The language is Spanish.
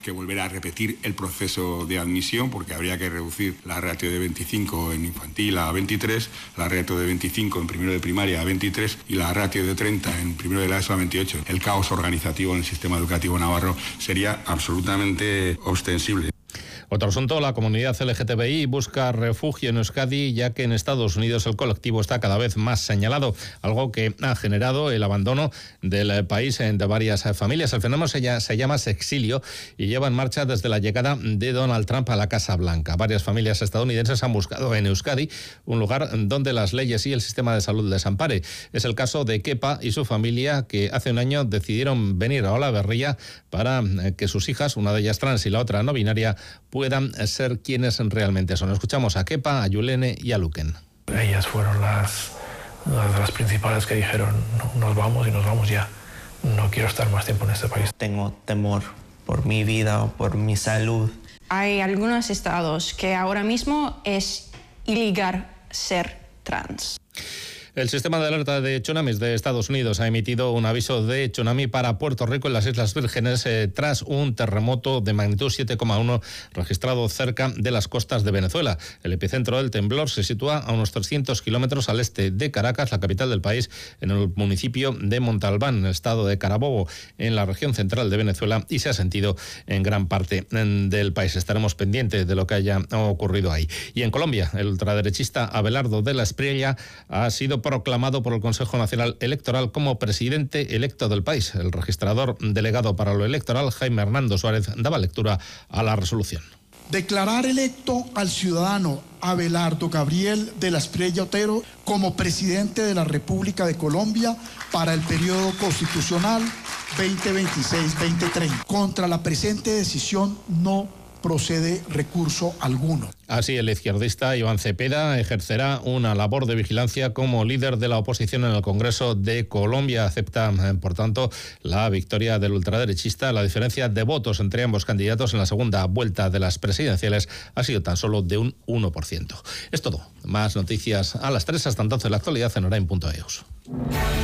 que volver a repetir el proceso de admisión, porque habría que reducir la ratio de 25 en infantil a 23, la ratio de 25 en primero de primaria a 23 y la ratio de 30 en primero de la ESO a 28. El caos organizativo en el sistema educativo navarro sería absolutamente ostensible. Otro asunto, la comunidad LGTBI busca refugio en Euskadi, ya que en Estados Unidos el colectivo está cada vez más señalado, algo que ha generado el abandono del país de varias familias. El fenómeno se llama sexilio y lleva en marcha desde la llegada de Donald Trump a la Casa Blanca. Varias familias estadounidenses han buscado en Euskadi un lugar donde las leyes y el sistema de salud les ampare. Es el caso de Kepa y su familia, que hace un año decidieron venir a Olaberria para que sus hijas, una de ellas trans y la otra no binaria, puedan ser quienes realmente son. Escuchamos a Kepa, a Yulene y a Luken. Ellas fueron las principales que dijeron, nos vamos y nos vamos ya. No quiero estar más tiempo en este país. Tengo temor por mi vida o por mi salud. Hay algunos estados que ahora mismo es ilegal ser trans. El sistema de alerta de tsunamis de Estados Unidos ha emitido un aviso de tsunami para Puerto Rico y las Islas Vírgenes tras un terremoto de magnitud 7,1 registrado cerca de las costas de Venezuela. El epicentro del temblor se sitúa a unos 300 kilómetros al este de Caracas, la capital del país, en el municipio de Montalbán, en el estado de Carabobo, en la región central de Venezuela, y se ha sentido en gran parte del país. Estaremos pendientes de lo que haya ocurrido ahí. Y en Colombia, el ultraderechista Abelardo de la Espriella ha sido proclamado por el Consejo Nacional Electoral como presidente electo del país. El registrador delegado para lo electoral, Jaime Hernando Suárez, daba lectura a la resolución. Declarar electo al ciudadano Abelardo Gabriel de la Espriella Otero como presidente de la República de Colombia para el periodo constitucional 2026-2030. Contra la presente decisión no procede recurso alguno. Así, el izquierdista Iván Cepeda ejercerá una labor de vigilancia como líder de la oposición en el Congreso de Colombia. Acepta, por tanto, la victoria del ultraderechista. La diferencia de votos entre ambos candidatos en la segunda vuelta de las presidenciales ha sido tan solo de un 1%. Es todo. Más noticias a las 3. Hasta entonces, la actualidad en Orain.eus.